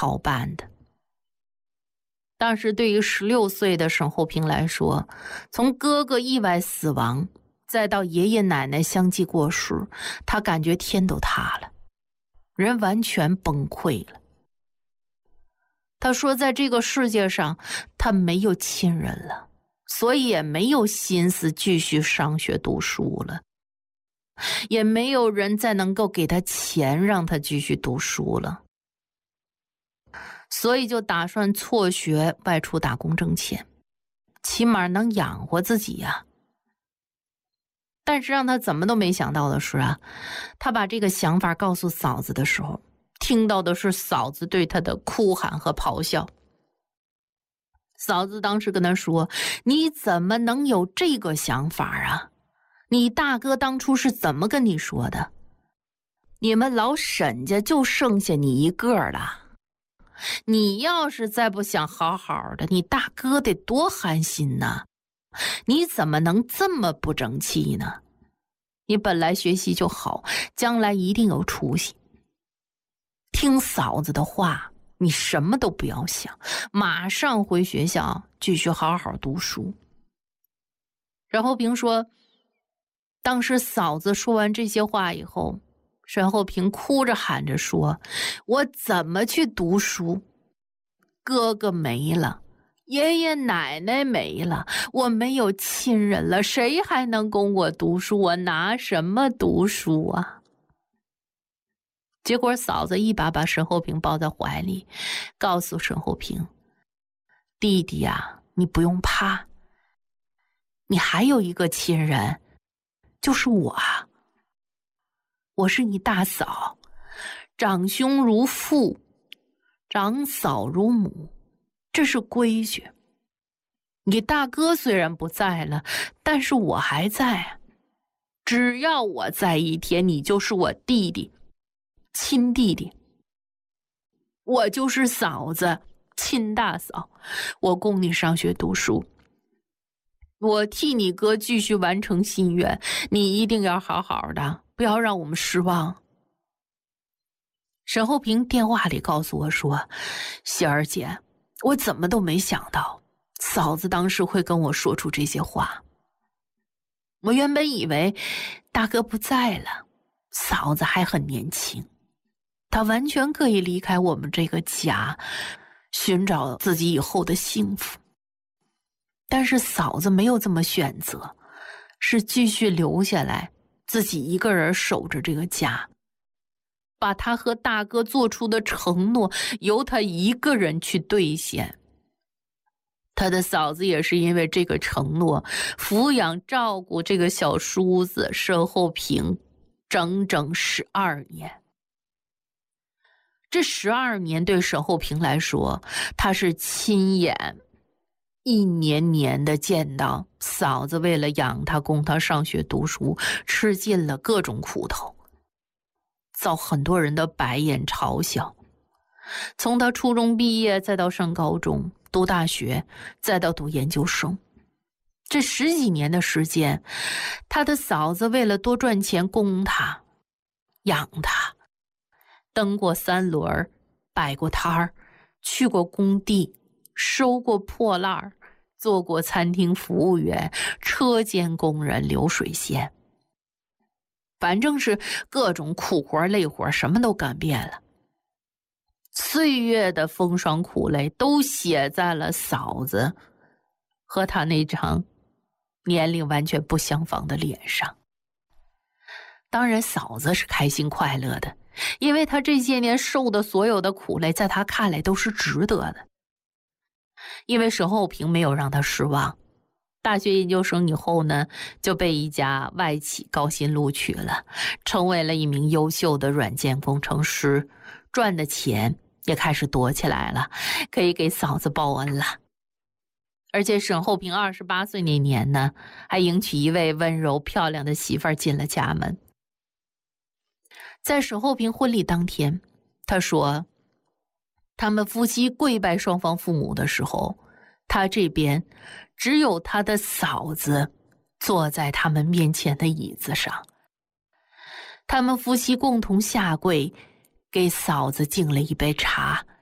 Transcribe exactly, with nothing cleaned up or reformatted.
好办的。但是对于十六岁的沈厚平来说，从哥哥意外死亡再到爷爷奶奶相继过世，他感觉天都塌了，人完全崩溃了。他说在这个世界上他没有亲人了，所以也没有心思继续上学读书了，也没有人再能够给他钱让他继续读书了，所以就打算辍学外出打工挣钱，起码能养活自己呀。但是让他怎么都没想到的是啊，他把这个想法告诉嫂子的时候，听到的是嫂子对他的哭喊和咆哮。嫂子当时跟他说，你怎么能有这个想法啊？你大哥当初是怎么跟你说的？你们老沈家就剩下你一个了，你要是再不想好好的，你大哥得多寒心呢。你怎么能这么不争气呢？你本来学习就好，将来一定有出息。听嫂子的话，你什么都不要想，马上回学校继续好好读书。沈厚平说，当时嫂子说完这些话以后，沈厚平哭着喊着说，我怎么去读书？哥哥没了，爷爷奶奶没了，我没有亲人了，谁还能供我读书？我拿什么读书啊？结果嫂子一把把沈厚平抱在怀里，告诉沈厚平，弟弟啊，你不用怕，你还有一个亲人，就是我啊。我是你大嫂，长兄如父，长嫂如母，这是规矩。你大哥虽然不在了，但是我还在，只要我在一天，你就是我弟弟，亲弟弟。我就是嫂子，亲大嫂，我供你上学读书，我替你哥继续完成心愿，你一定要好好的，不要让我们失望。沈厚平电话里告诉我说，喜儿姐，我怎么都没想到嫂子当时会跟我说出这些话。我原本以为大哥不在了，嫂子还很年轻，她完全可以离开我们这个家，寻找自己以后的幸福。但是嫂子没有这么选择，是继续留下来，自己一个人守着这个家，把他和大哥做出的承诺由他一个人去兑现。他的嫂子也是因为这个承诺，抚养照顾这个小叔子沈厚平整整十二年。这十二年对沈厚平来说，他是亲眼一年年的见到嫂子为了养他供他上学读书，吃尽了各种苦头，遭很多人的白眼嘲笑。从他初中毕业，再到上高中读大学，再到读研究生，这十几年的时间，他的嫂子为了多赚钱供他养他，蹬过三轮，摆过摊儿，去过工地，收过破烂，做过餐厅服务员，车间工人，流水线，反正是各种苦活累活什么都干遍了。岁月的风霜苦累都写在了嫂子和他那张年龄完全不相仿的脸上。当然嫂子是开心快乐的，因为他这些年受的所有的苦累在他看来都是值得的。因为沈厚平没有让他失望，大学研究生以后呢，就被一家外企高薪录取了，成为了一名优秀的软件工程师，赚的钱也开始多起来了，可以给嫂子报恩了。而且沈厚平二十八岁那年呢，还迎娶一位温柔漂亮的媳妇儿进了家门。在沈厚平婚礼当天，他说他们夫妻跪拜双方父母的时候，他这边只有他的嫂子坐在他们面前的椅子上，他们夫妻共同下跪，给嫂子敬了一杯茶，